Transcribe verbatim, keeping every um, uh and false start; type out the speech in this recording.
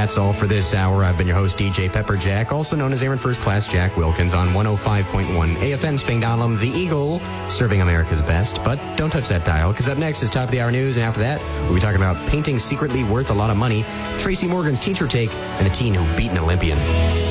that's all for this hour. I've been your host, D J Pepper Jack, also known as Aaron First Class Jack Wilkins on one oh five point one A F M Spangdahlem, the Eagle, serving America's best. But don't touch that dial, because up next is Top of the Hour News, and after that, we'll be talking about painting secretly worth a lot of money, Tracy Morgan's teacher take, and the teen who beat an Olympian.